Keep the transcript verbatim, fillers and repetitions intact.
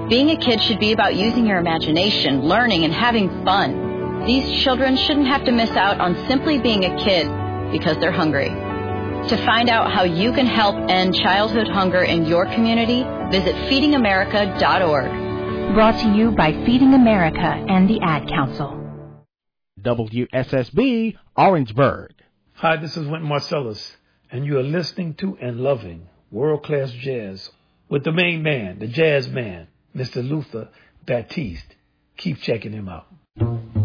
Being a kid should be about using your imagination, learning, and having fun. These children shouldn't have to miss out on simply being a kid because they're hungry. To find out how you can help end childhood hunger in your community, visit feeding america dot org. Brought to you by Feeding America and the Ad Council. W S S B, Orangeburg. Hi, this is Wynton Marcellus, and you are listening to and loving world-class jazz with the main man, the jazz man, Mister Luther Batiste. Keep checking him out.